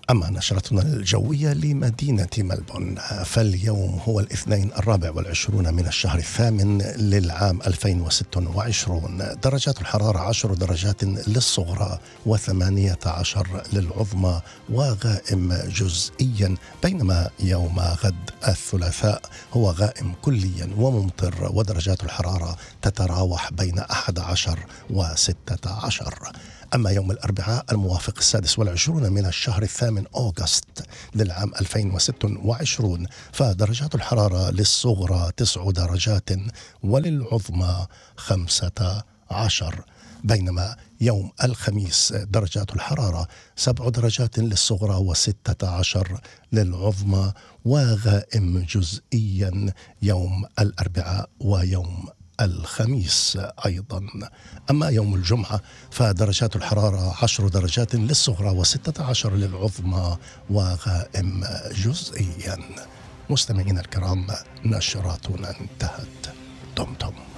أما نشرتنا الجوية لمدينة ملبورن فاليوم هو الاثنين 24 من الشهر الثامن للعام 2026. درجات الحرارة 10 درجات للصغرى و18 للعظمى وغائم جزئيا، بينما يوم غد الثلاثاء هو غائم كليا وممطر ودرجات الحرارة تتراوح بين 11 و16. أما يوم الأربعاء الموافق 26 من الشهر الثامن أغسطس للعام 2026 فدرجات الحرارة للصغرى 9 درجات وللعظمى 15، بينما يوم الخميس درجات الحرارة 7 درجات للصغرى و16 للعظمى وغائم جزئيا يوم الأربعاء ويوم الخميس أيضا. أما يوم الجمعة فدرجات الحرارة 10 درجات للصغرى و16 للعظمى وغائم جزئيا. مستمعينا الكرام، نشراتنا انتهت. دمتم